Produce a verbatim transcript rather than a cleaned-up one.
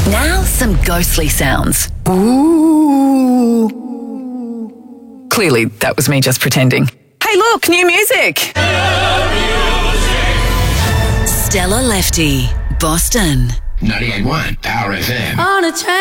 Now some ghostly sounds. Ooh. Clearly, that was me just pretending. Hey, look, new music! Stella Lefty, Boston. ninety-eight point one Power F M. On a train.